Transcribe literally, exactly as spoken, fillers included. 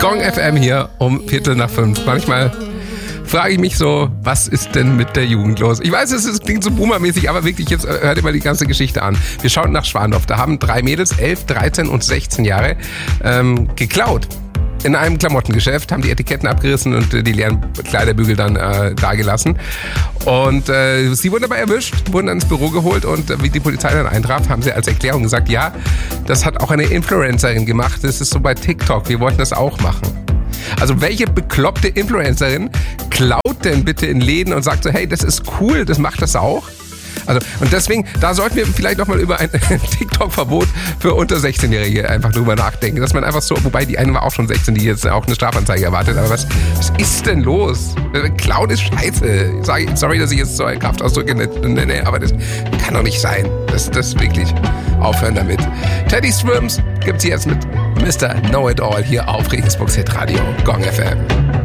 Gong F M hier um Viertel nach fünf. Manchmal frage ich mich so, was ist denn mit der Jugend los? Ich weiß, es ist- klingt so boomermäßig, aber wirklich, jetzt äh, hört ihr mal die ganze Geschichte an. Wir schauen nach Schwandorf. Da haben drei Mädels, elf, dreizehn und sechzehn Jahre, ähm, geklaut. In einem Klamottengeschäft, haben die Etiketten abgerissen und äh, die leeren Kleiderbügel dann äh, dagelassen. Und äh, sie wurden dabei erwischt, wurden dann ins Büro geholt und äh, wie die Polizei dann eintraf, haben sie als Erklärung gesagt, ja, das hat auch eine Influencerin gemacht, das ist so bei TikTok, wir wollten das auch machen. Also welche bekloppte Influencerin klaut denn bitte in Läden und sagt so, hey, das ist cool, das macht das auch? Also, und deswegen, da sollten wir vielleicht nochmal über ein TikTok-Verbot für unter sechzehn-Jährige einfach drüber nachdenken. Dass man einfach so, wobei die eine war auch schon sechzehn, die jetzt auch eine Strafanzeige erwartet. Aber was, was ist denn los? Clown ist scheiße. Sorry, sorry, dass ich jetzt so einen Kraftausdrücke nenne, aber das kann doch nicht sein. Das, das wirklich aufhören damit. Teddy Swims gibt's jetzt mit Mister Know-It-All hier auf Regensburg Hitradio Gong F M.